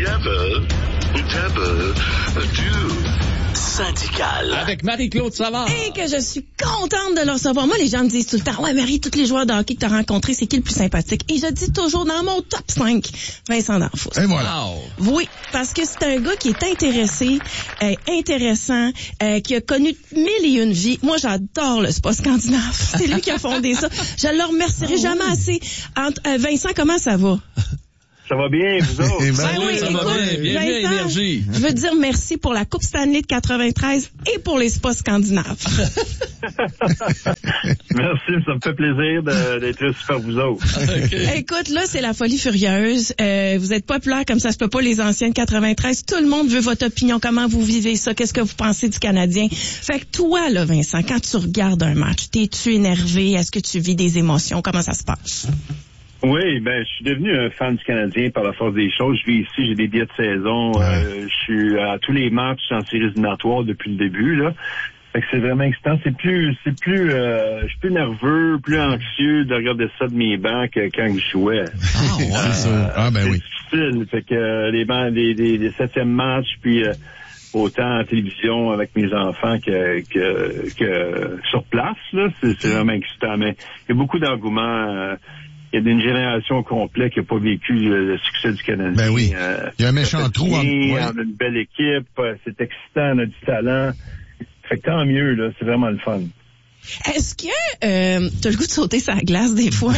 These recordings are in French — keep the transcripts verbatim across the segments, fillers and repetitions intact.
Whatever, whatever, do. Syndical. Avec Marie-Claude Savard. Et que je suis contente de le recevoir. Moi, les gens me disent tout le temps, ouais, Marie, tous les joueurs de hockey que tu as rencontrés, c'est qui le plus sympathique? Et je dis toujours dans mon top cinq, Vincent D'Anfos. Et voilà. Wow. Oui, parce que c'est un gars qui est intéressé, euh, intéressant, euh, qui a connu mille et une vies. Moi, j'adore le spa scandinave. C'est lui qui a fondé ça. Je le remercierai oh, jamais oui. assez. Entre, euh, Vincent, comment ça va? Ça va bien, vous autres? Ben oui, oui, ça écoute, va bien. Bienvenue à Énergie. Je veux dire merci pour la Coupe Stanley de quatre-vingt-treize et pour les spas scandinaves. Merci, ça me fait plaisir de, d'être super vous autres. Okay. Écoute, là, c'est la folie furieuse. Euh, vous êtes populaire comme ça se peut pas, les anciens de quatre-vingt-treize. Tout le monde veut votre opinion. Comment vous vivez ça? Qu'est-ce que vous pensez du Canadien? Fait que toi, là, Vincent, quand tu regardes un match, t'es-tu énervé? Est-ce que tu vis des émotions? Comment ça se passe? Oui, ben je suis devenu un fan du Canadien par la force des choses. Je vis ici, j'ai des billets de saison. Ouais. Euh, je suis à tous les matchs en séries éliminatoires depuis le début, là. Fait que c'est vraiment excitant. C'est plus, c'est plus, euh, je suis plus nerveux, plus anxieux de regarder ça de mes bancs que quand je jouais. Ah, ouais, euh, ça. Ah, ben c'est oui. difficile. Fait que euh, les bancs, les, les, les septièmes matchs, puis euh, autant en télévision avec mes enfants que, que, que sur place, là, c'est, c'est vraiment excitant. Mais il y a beaucoup d'engouement. Euh, Il y a une génération complète qui n'a pas vécu le succès du Canadien. Ben oui. Euh, il y a un méchant trou. En... Ouais. On a une belle équipe. C'est excitant. On a du talent. Fait que tant mieux, là. C'est vraiment le fun. Est-ce que euh, tu as le goût de sauter sur la glace des fois?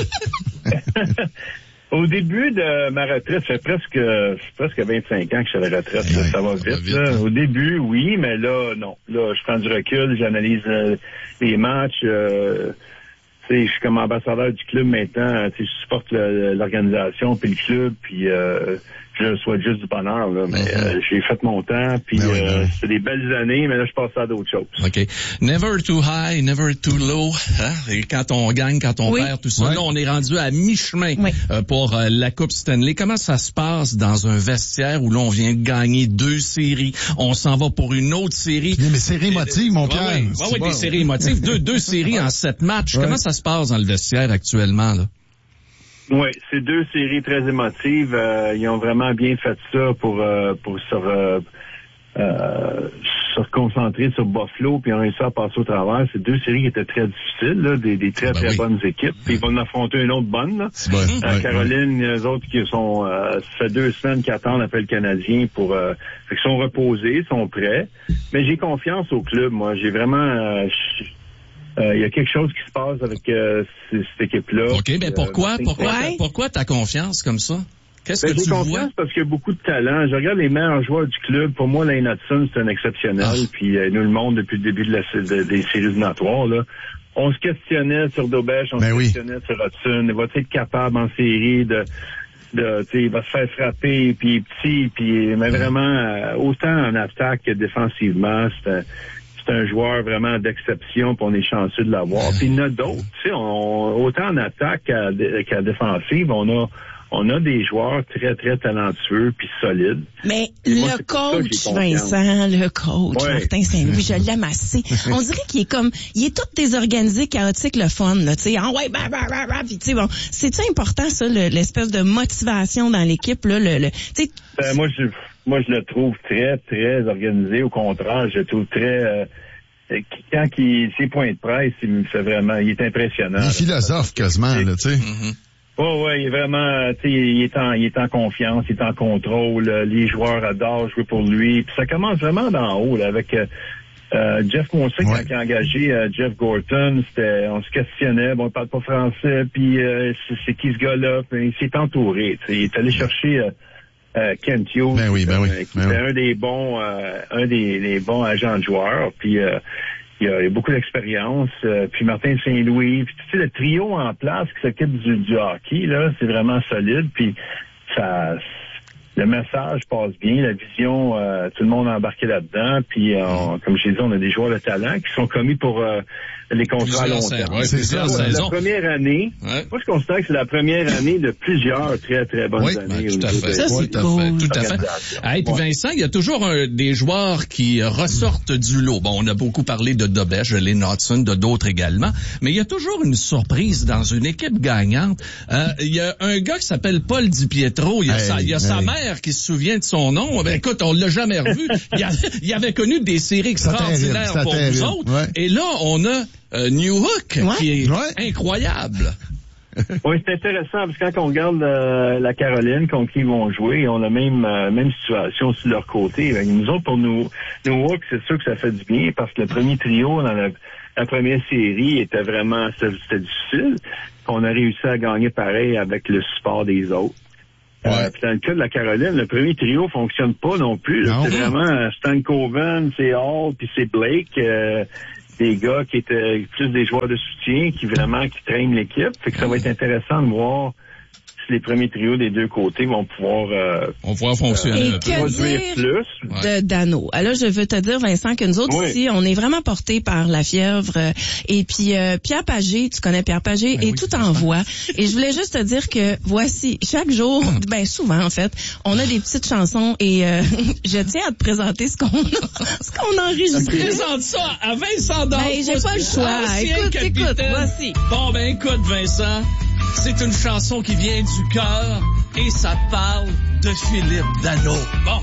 Au début de ma retraite, ça fait presque, presque vingt-cinq ans que je suis à la retraite. Ouais, ça va vite. Ça va vite là. Au début, oui, mais là, non. Là, je prends du recul. J'analyse euh, les matchs. Euh, je suis comme ambassadeur du club maintenant. Je supporte le, l'organisation puis le club, puis euh, je souhaite juste du bonheur. Là, mais mm-hmm. euh, j'ai fait mon temps, puis ben oui, euh, ben oui. c'est des belles années, mais là, je passe à d'autres choses. OK. Never too high, never too low. Hein? Et quand on gagne, quand on oui. perd, tout ça. Oui. Là, on est rendu à mi-chemin oui. euh, pour euh, la Coupe Stanley. Comment ça se passe dans un vestiaire où là, on vient de gagner deux séries, on s'en va pour une autre série? Mais séries émotives, mon Pierre. Oui, oui, oui, des séries émotives. deux, deux séries en sept matchs. Ouais. Comment ça se passe dans le vestiaire actuellement, là? Oui, c'est deux séries très émotives. Euh, ils ont vraiment bien fait ça pour euh, pour se, euh, euh, se reconcentrer sur Buffalo, puis ils ont réussi à passer au travers. C'est deux séries qui étaient très difficiles, là, des, des très, ben très oui. bonnes équipes. Puis ils vont en affronter une autre bonne. Là. Bon. Euh, ouais, Caroline, ouais. les autres qui sont... Euh, ça fait deux semaines qu'ils attendent l'appel canadien pour... Euh, fait qu'ils sont reposés, sont prêts. Mais j'ai confiance au club, moi. J'ai vraiment... Euh, Il euh, y a quelque chose qui se passe avec euh, cette équipe-là. OK, mais pourquoi, euh, pourquoi, ouais. pourquoi ta confiance comme ça? Qu'est-ce ben, que tu vois? J'ai confiance parce qu'il y a beaucoup de talent. Je regarde les meilleurs joueurs du club. Pour moi, Lane Hutson, c'est un exceptionnel. Ah. Puis euh, nous le monde depuis le début de la, de, des séries éliminatoires, là. On se questionnait sur Dobech, on ben se oui. questionnait sur Hudson. Va-t-il être capable en série de... de tu sais, il va se faire frapper, puis petit, puis mais vraiment, euh, autant en attaque que défensivement, c'est un... C'est un joueur vraiment d'exception, puis on est chanceux de l'avoir. Puis il y en a d'autres. Tu sais, on, autant en attaque qu'à, qu'à défensive, on a on a des joueurs très, très talentueux puis solides. Mais moi, le coach, Vincent, le coach, ouais. Martin Saint-Louis, je l'aime assez. On dirait qu'il est comme, il est tout désorganisé, chaotique, le fun, là, tu sais. Ah ouais, bah, bah, bah, bah, puis tu sais, bon. C'est-tu important, ça, le, l'espèce de motivation dans l'équipe, là, le, le tu sais? Ben, moi, je, moi, je le trouve très, très organisé. Au contraire, je le trouve très, euh, quand il, ses points de presse, il me fait vraiment, il est impressionnant. Il est philosophe, quasiment, là, tu sais. Mm-hmm. Oh, ouais, il est vraiment, tu sais, il est en, il est en confiance, il est en contrôle. Les joueurs adorent jouer pour lui. Puis ça commence vraiment d'en haut, là, avec euh, euh, Jeff Monson, ouais. quand il a engagé euh, Jeff Gorton, c'était, on se questionnait, bon, il parle pas français, puis euh, c'est, c'est qui ce gars-là? Puis il s'est entouré, tu sais, il est allé chercher euh, euh, Kent Hughes, ben oui, ben oui, euh, qui ben était oui. un des bons, euh, un des, des bons agents de joueurs, puis euh, il y a, il y a beaucoup d'expérience. Euh, puis Martin Saint-Louis, puis tu sais, le trio en place qui s'occupe du, du hockey, là, c'est vraiment solide. Puis ça, le message passe bien, la vision, euh, tout le monde a embarqué là-dedans. Puis euh, comme je l'ai dit, on a des joueurs de talent qui sont commis pour euh, les contrats à long terme. Ouais, c'est, c'est ça, la, la première année, ouais. moi je constate que c'est la première année de plusieurs très très bonnes oui, années. Ben, tout à fait. Ça, c'est tout cool. à fait. Tout à fait. Hey, puis Vincent, il y a toujours un, des joueurs qui ressortent du lot. Bon, on a beaucoup parlé de Dobech, de Lane Hutson, de d'autres également, mais il y a toujours une surprise dans une équipe gagnante. Euh, il y a un gars qui s'appelle Paul Di Pietro. Il y a, hey, sa, il y a hey. sa mère père qui se souvient de son nom, ben écoute, on l'a jamais revu. Il, a, il avait connu des séries extraordinaires pour terrible, vous autres. Ouais. Et là, on a euh, New Hook, ouais. qui est ouais. incroyable. Oui, c'est intéressant, parce que quand on regarde euh, la Caroline contre qui ils vont jouer, on a la même, euh, même situation sur leur côté. Ben, nous autres, pour nous, New Hook, c'est sûr que ça fait du bien, parce que le premier trio dans la, la première série était vraiment, c'était difficile. On a réussi à gagner pareil avec le support des autres. Ouais. Euh, puis dans le cas de la Caroline, le premier trio fonctionne pas non plus. Là. Non. C'est vraiment Stan Coven, c'est Hall, puis c'est Blake. Euh, des gars qui étaient plus des joueurs de soutien, qui vraiment qui traînent l'équipe. Fait que ça va être intéressant de voir si les premiers trios des deux côtés vont pouvoir euh, on va pouvoir fonctionner euh, un peu. Produire plus. De Dano. Alors je veux te dire, Vincent, que nous autres oui. ici, on est vraiment portés par la fièvre. Et puis euh, Pierre Pagé, tu connais Pierre Pagé, ben est oui, tout en voix. Et je voulais juste te dire que voici, chaque jour, ben souvent en fait, on a des petites chansons et euh, je tiens à te présenter ce qu'on a, ce qu'on a enregistré. Présente ça à Vincent Dorf. Ben j'ai pas le choix. Écoute, capitaine. écoute, voici. Bon ben écoute, Vincent. C'est une chanson qui vient du cœur et ça parle de Philippe Dano. Bon.